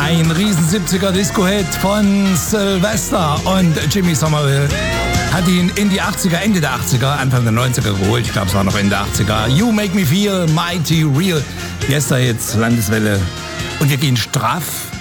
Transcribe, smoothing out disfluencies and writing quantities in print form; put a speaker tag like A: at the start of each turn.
A: Ein riesen 70er Disco-Hit von Sylvester und Jimmy Somerville hat ihn in die 80er, Ende der 80er, Anfang der 90er geholt. Ich glaube, es war noch Ende der 80er. You Make Me Feel Mighty Real. Gestern jetzt Landeswelle. Und wir gehen straff